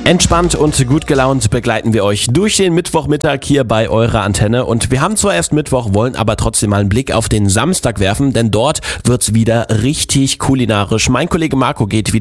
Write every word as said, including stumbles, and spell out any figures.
Entspannt und gut gelaunt begleiten wir euch durch den Mittwochmittag hier bei eurer Antenne. Und wir haben zwar erst Mittwoch, wollen aber trotzdem mal einen Blick auf den Samstag werfen, denn dort wird's wieder richtig kulinarisch. Mein Kollege Marco geht wieder